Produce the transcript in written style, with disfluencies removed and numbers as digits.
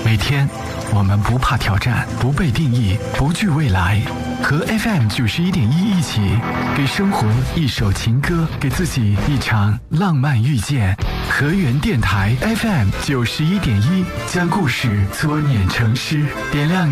每天我们不怕挑战，不被定义，不惧未来，和 FM91.1一起给生活一首情歌，给自己一场浪漫遇见。河源电台 FM91.1将故事搓捻成诗，点亮